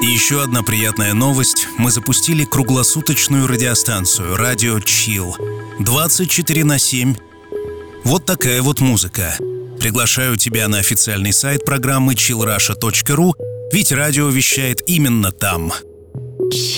И еще одна приятная новость. Мы запустили круглосуточную радиостанцию «Радио Чил». 24/7. Вот такая вот музыка. Приглашаю тебя на официальный сайт программы chillrusha.ru, ведь радио вещает именно там.